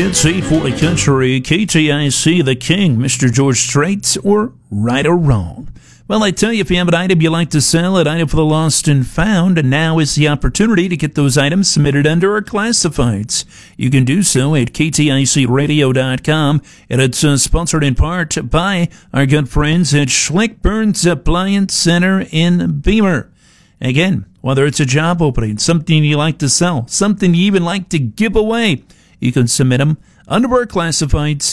It's 8 for the country, KTIC, the king, Mr. George Strait, or right or wrong. Well, I tell you, if you have an item you like to sell, an item for the lost and found, and now is the opportunity to get those items submitted under our classifieds. You can do so at kticradio.com, and it's sponsored in part by our good friends at Schlick Burns Appliance Center in Beamer. Again, whether it's a job opening, something you like to sell, something you even like to give away, you can submit them under our classifieds,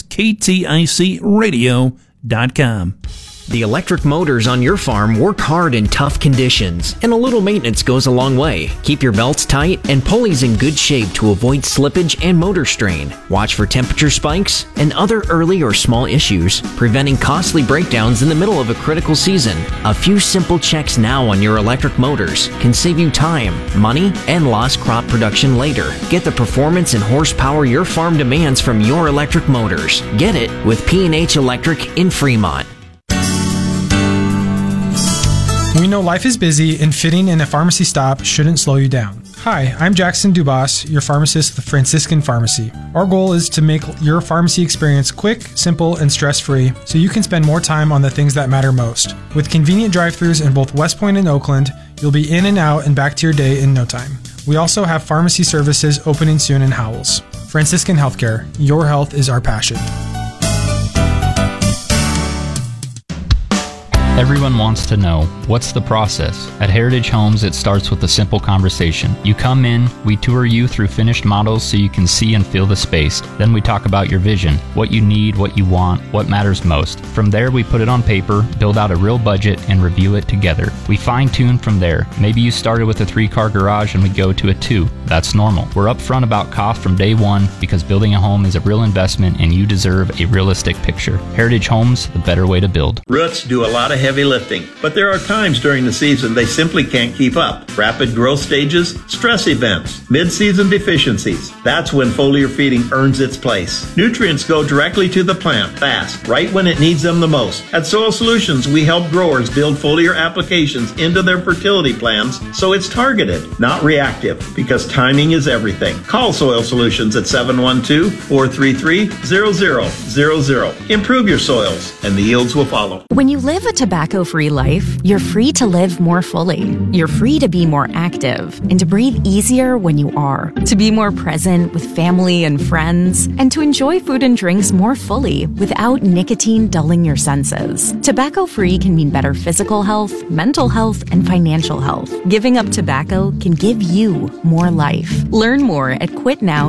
kticradio.com. The electric motors on your farm work hard in tough conditions, and a little maintenance goes a long way. Keep your belts tight and pulleys in good shape to avoid slippage and motor strain. Watch for temperature spikes and other early or small issues, preventing costly breakdowns in the middle of a critical season. A few simple checks now on your electric motors can save you time, money, and lost crop production later. Get the performance and horsepower your farm demands from your electric motors. Get it with P&H Electric in Fremont. We know life is busy, and fitting in a pharmacy stop shouldn't slow you down. Hi, I'm Jackson Dubas, your pharmacist at the Franciscan Pharmacy. Our goal is to make your pharmacy experience quick, simple, and stress-free so you can spend more time on the things that matter most. With convenient drive-thrus in both West Point and Oakland, you'll be in and out and back to your day in no time. We also have pharmacy services opening soon in Howells. Franciscan Healthcare, your health is our passion. Everyone wants to know, what's the process? At Heritage Homes, it starts with a simple conversation. You come in, we tour you through finished models so you can see and feel the space. Then we talk about your vision, what you need, what you want, what matters most. From there, we put it on paper, build out a real budget, and review it together. We fine-tune from there. Maybe you started with a 3-car garage and we go to a 2. That's normal. We're upfront about cost from day one because building a home is a real investment and you deserve a realistic picture. Heritage Homes, the better way to build. Roots do a lot of heavy lifting, but there are times during the season they simply can't keep up. Rapid growth stages, stress events, mid-season deficiencies. That's when foliar feeding earns its place. Nutrients go directly to the plant fast, right when it needs them the most. At Soil Solutions, we help growers build foliar applications into their fertility plans so it's targeted, not reactive, because timing is everything. Call Soil Solutions at 712-433-0000. Improve your soils, and the yields will follow. When you live a tobacco-free life, you're free to live more fully. You're free to be more active and to breathe easier when you are, to be more present with family and friends, and to enjoy food and drinks more fully without nicotine dulling your senses. Tobacco-free can mean better physical health, mental health, and financial health. Giving up tobacco can give you more life. Learn more at quitnow.com.